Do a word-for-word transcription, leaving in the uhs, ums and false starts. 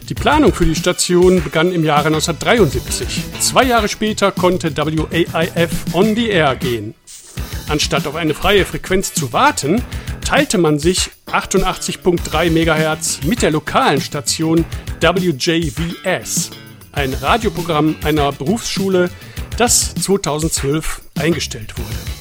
Die Planung für die Station begann im Jahre neunzehnhundertdreiundsiebzig. Zwei Jahre später konnte W A I F on the air gehen. Anstatt auf eine freie Frequenz zu warten, teilte man sich achtundachtzig Komma drei Megahertz mit der lokalen Station W J V S, ein Radioprogramm einer Berufsschule, das zweitausendzwölf eingestellt wurde.